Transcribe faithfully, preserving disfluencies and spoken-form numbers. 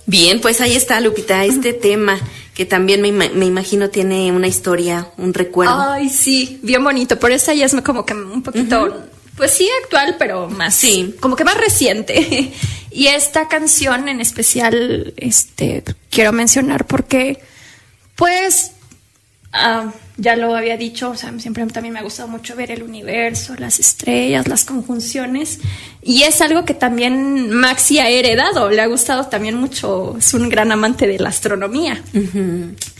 Bien, pues ahí está, Lupita, este uh-huh. tema que también me, me imagino tiene una historia, un recuerdo. Ay, sí, bien bonito, pero esta ya es como que un poquito, uh-huh. pues sí, actual, pero más, sí, como que más reciente. Y esta canción en especial, este, quiero mencionar porque, pues, uh, ya lo había dicho, o sea, siempre también me ha gustado mucho ver el universo, las estrellas, las conjunciones, y es algo que también Maxi ha heredado, le ha gustado también mucho, es un gran amante de la astronomía. Uh-huh.